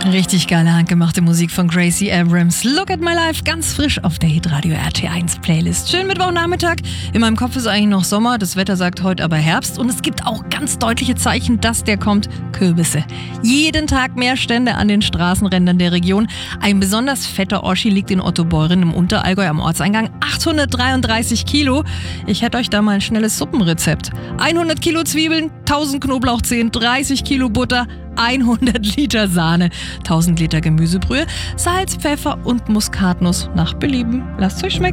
Richtig geile handgemachte Musik von Gracie Abrams. Look at my life, ganz frisch auf der Hitradio RT1 Playlist. Schönen Mittwochnachmittag. In meinem Kopf ist eigentlich noch Sommer, das Wetter sagt heute aber Herbst. Und es gibt auch ganz deutliche Zeichen, dass der kommt. Kürbisse. Jeden Tag mehr Stände an den Straßenrändern der Region. Ein besonders fetter Oschi liegt in Ottobeuren im Unterallgäu am Ortseingang. 833 Kilo. Ich hätte euch da mal ein schnelles Suppenrezept. 100 Kilo Zwiebeln, 1000 Knoblauchzehen, 30 Kilo Butter, 100 Liter Sahne, 1000 Liter Gemüsebrühe, Salz, Pfeffer und Muskatnuss nach Belieben. Lasst euch schmecken.